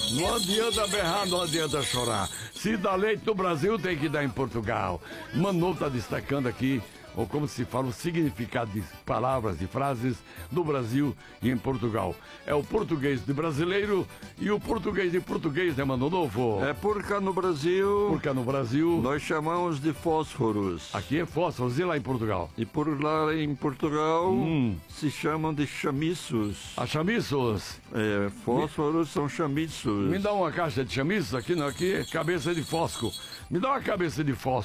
Não adianta berrar, não adianta chorar. Se dá leite no Brasil, tem que dar em Portugal. Manu está destacando aqui, ou como se fala, o significado de palavras e frases no Brasil e em Portugal. É o português de brasileiro e o português de português, né, Mano Novo? É porque no Brasil... Porque no Brasil... nós chamamos de fósforos. Aqui é fósforos, e lá em Portugal? E por lá em Portugal se chamam de chamiços. A chamiços? É, fósforos são chamiços. Me dá uma caixa de chamiços aqui, não, aqui é cabeça de fósforo. Me dá uma cabeça de fósforo.